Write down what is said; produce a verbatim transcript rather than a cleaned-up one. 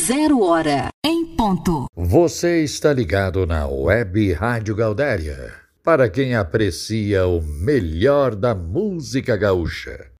Zero hora em ponto. Você está ligado na Web Rádio Gaudéria, para quem aprecia o melhor da música gaúcha.